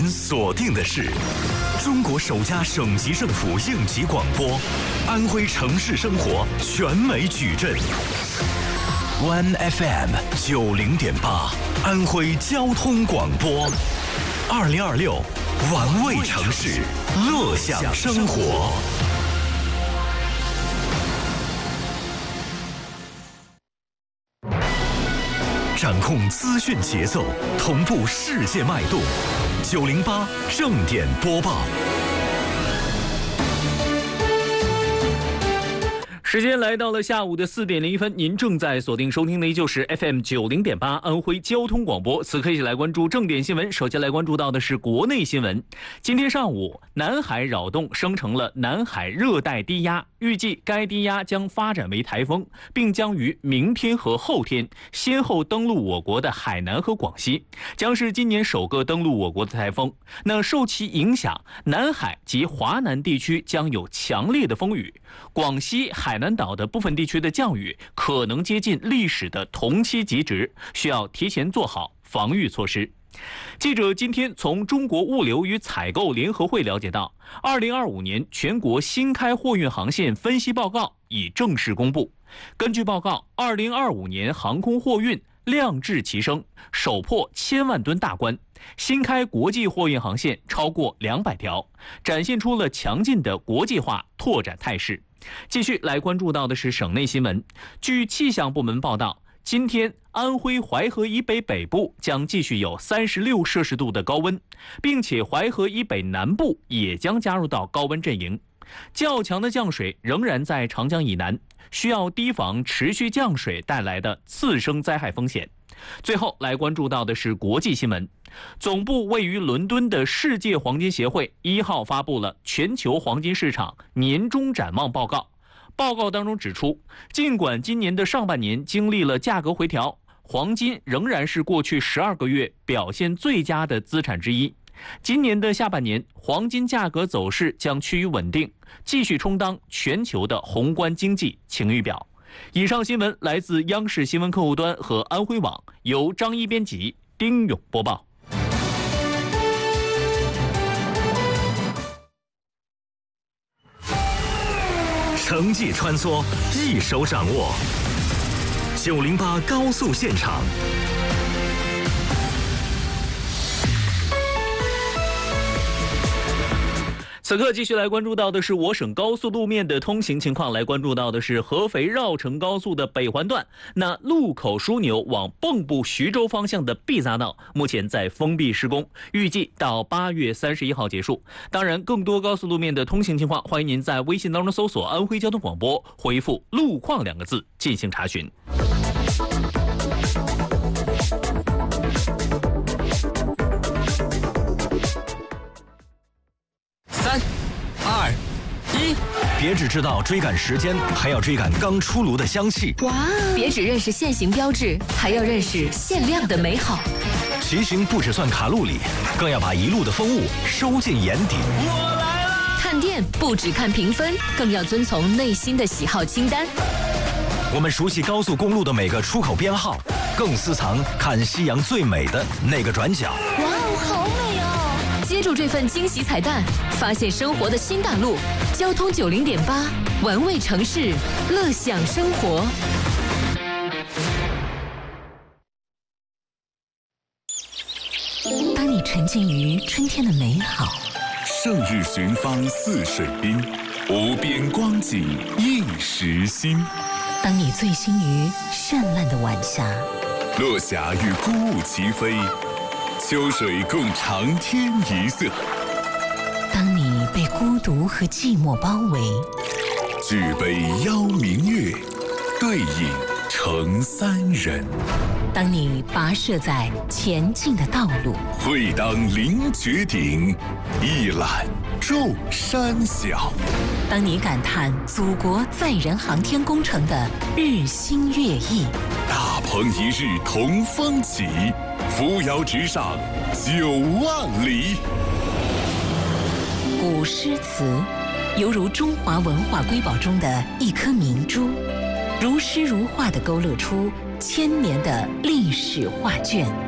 锁定的是中国首家省级政府应急广播，安徽城市生活全美矩阵。One FM 90.8，安徽交通广播，2026玩味城市，乐享生活。掌控资讯节奏，同步世界脉动。908正点播报。 时间来到了下午的4点01分，您正在锁定收听的依旧是 FM 90.8安徽交通广播。此刻一起来关注正点新闻。首先来关注到的是国内新闻。今天上午，南海扰动生成了南海热带低压，预计该低压将发展为台风，并将于明天和后天先后登陆我国的海南和广西，将是今年首个登陆我国的台风。那受其影响，南海及华南地区将有强烈的风雨，广西、海南岛的部分地区的降雨可能接近历史的同期极值，需要提前做好防御措施。记者今天从中国物流与采购联合会了解到，2025年全国新开货运航线分析报告已正式公布。根据报告，2025年航空货运量质齐升，首破1000万吨大关，新开国际货运航线超过200条，展现出了强劲的国际化拓展态势。继续来关注到的是省内新闻。据气象部门报道，今天安徽淮河以北北部将继续有36摄氏度的高温，并且淮河以北南部也将加入到高温阵营。较强的降水仍然在长江以南，需要提防持续降水带来的次生灾害风险。最后来关注到的是国际新闻。总部位于伦敦的世界黄金协会1号发布了全球黄金市场年终展望报告。报告当中指出，尽管今年的上半年经历了价格回调，黄金仍然是过去12个月表现最佳的资产之一。今年的下半年，黄金价格走势将趋于稳定，继续充当全球的宏观经济晴雨表。以上新闻来自央视新闻客户端和安徽网，由张一编辑，丁勇播报。 城际穿梭，一手掌握。908高速现场。 此刻继续来关注到的是我省高速路面的通行情况，来关注到的是合肥绕城高速的北环段，那路口枢纽往蚌埠徐州方向的 B 匝道目前在封闭施工，预计到8月31号结束。当然，更多高速路面的通行情况，欢迎您在微信当中搜索安徽交通广播，回复路况2个字进行查询。 3、2、1，别只知道追赶时间，还要追赶刚出炉的香气。 哇！别只认识限行标志，还要认识限量的美好。 骑行不只算卡路里，更要把一路的风物收进眼底。 我来了！看店不只看评分，更要遵从内心的喜好清单。 我们熟悉高速公路的每个出口编号，更私藏看夕阳最美的那个转角。 哇哦，好美哦！接住这份惊喜彩蛋，发现生活的新大陆。交通90.8，玩味城市，乐享生活。 当你沉浸于春天的美好， 胜日寻芳泗水滨，无边光景映时心。 当你醉心于绚烂的晚霞， 落霞与孤鹜齐飞，秋水共长天一色。 当你被孤独和寂寞包围， 举杯邀明月，对影成三人。 当你跋涉在前进的道路， 会当凌绝顶，一览众山小。 当你感叹祖国载人航天工程的日新月异， 大鹏一日同风起，扶摇直上9万里。 古诗词犹如中华文化瑰宝中的一颗明珠，如诗如画地勾勒出1000年的历史画卷。